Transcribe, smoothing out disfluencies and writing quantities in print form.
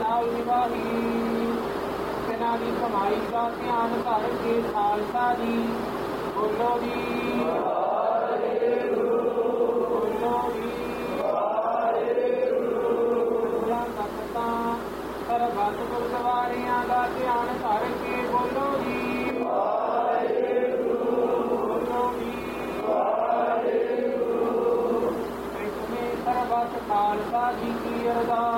ਨਾਲ ਨਿਭਾਹੀ। ਤਿਨਾਂ ਦੀ ਕਮਾਈ ਦਾ ਧਿਆਨ ਕਰਕੇ ਖਾਲਸਾ ਜੀ ਬੋਲੋ ਜੀ ਬੋਲੋ ਜੀ ਤਖਤਾਂ ਸਰਬੱਤ ਗੁਰਦੁਆਰਿਆਂ ਦਾ ਧਿਆਨ ਕਰਕੇ ਬੋਲੋ ਜੀ ਬੋਲੋ ਜੀ ਸਰਬੱਤ ਖਾਲਸਾ ਜੀ ਕੀ ਅਰਦਾਸ।